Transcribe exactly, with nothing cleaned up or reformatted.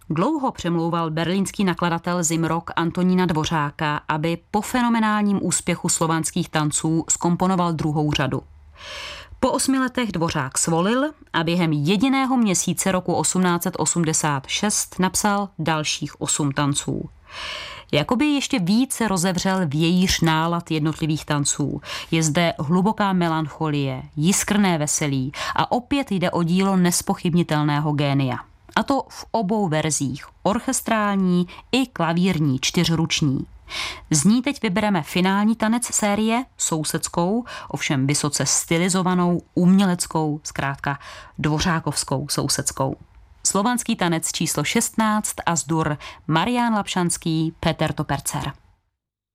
Dlouho přemlouval berlínský nakladatel Zimrock Antonína Dvořáka, aby po fenomenálním úspěchu slovanských tanců zkomponoval druhou řadu. Po osmi letech Dvořák svolil a během jediného měsíce roku osmnáct set osmdesát šest napsal dalších osm tanců. Jakoby ještě více rozevřel vějíř nálad jednotlivých tanců. Je zde hluboká melancholie, jiskrné veselí a opět jde o dílo nespochybnitelného génia. A to v obou verzích, orchestrální i klavírní, čtyřruční. Z ní teď vybereme finální tanec série, sousedskou, ovšem vysoce stylizovanou, uměleckou, zkrátka dvořákovskou sousedskou. Slovanský tanec číslo šestnáct, Azdur, Marián Lapšanský, Peter Topercer.